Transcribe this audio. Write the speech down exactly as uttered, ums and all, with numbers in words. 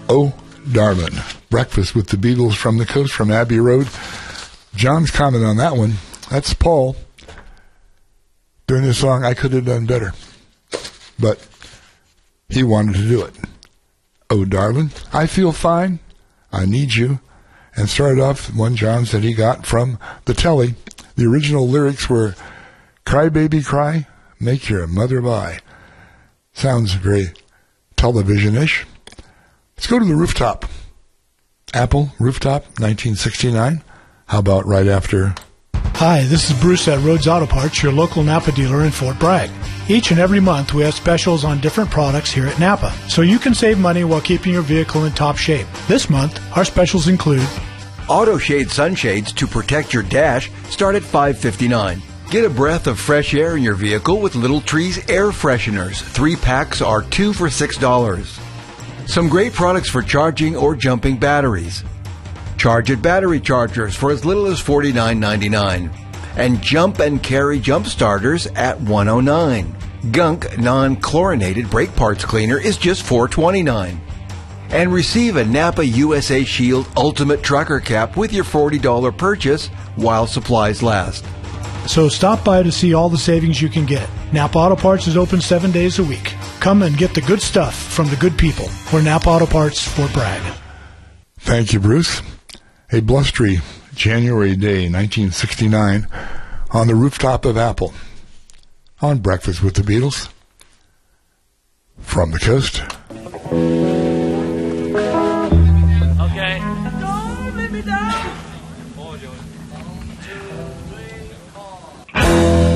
Oh, Darlin'. Breakfast with the Beatles from the Coast from Abbey Road. John's comment on that one, that's Paul. During this song, I could have done better. But he wanted to do it. Oh, darling, I feel fine. I need you. And started off one John said he got from the telly. The original lyrics were, cry, baby, cry, make your mother lie. Sounds very television-ish. Let's go to the Rooftop. Apple, Rooftop, nineteen sixty-nine. How about right after... Hi, this is Bruce at Rhodes Auto Parts, your local Napa dealer in Fort Bragg. Each and every month we have specials on different products here at Napa, so you can save money while keeping your vehicle in top shape. This month, our specials include Auto Shade sunshades to protect your dash start at five dollars and fifty-nine cents. Get a breath of fresh air in your vehicle with Little Trees air fresheners. Three packs are two for six dollars. Some great products for charging or jumping batteries. Charge It battery chargers for as little as forty-nine ninety-nine. And Jump and Carry jump starters at one oh nine. Gunk non-chlorinated brake parts cleaner is just four twenty-nine. And receive a Napa U S A Shield Ultimate Trucker Cap with your forty dollars purchase while supplies last. So stop by to see all the savings you can get. Napa Auto Parts is open seven days a week. Come and get the good stuff from the good people. We're Napa Auto Parts, Fort Bragg. Thank you, Bruce. A blustery January day, nineteen sixty-nine, on the rooftop of Apple, on Breakfast with the Beatles, from the coast. Okay. Don't let me down.